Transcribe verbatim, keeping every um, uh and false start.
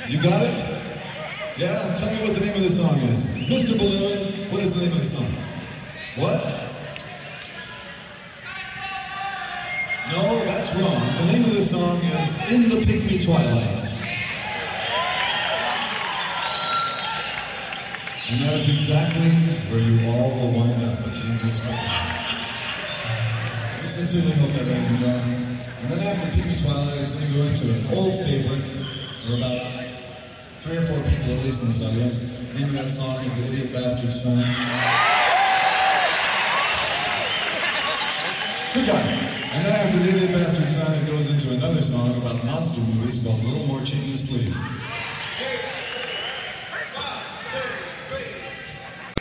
You got it? Yeah? Tell me what the name of the song is. Mister Balloon, what is the name of the song? What? No, that's wrong. The name of the song is In the Pygmy Twilight. And that is exactly where you all will wind up at the end of this podcast. I sincerely hope that brings you down. And then after Pygmy Twilight, it's going to go into an old favorite for about three or four people at least in this audience. The name of that song is The Idiot Bastard Son. Good guy. And then after The Idiot Bastard Son, it goes into another song about monster movies called Little More Changes, Please.